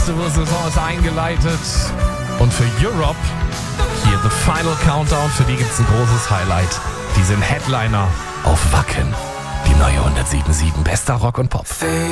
Festivalsaison ist eingeleitet. Und für Europe hier The Final Countdown. Für die gibt es ein großes Highlight. Die sind Headliner auf Wacken. Die neue 107.7 bester Rock und Pop.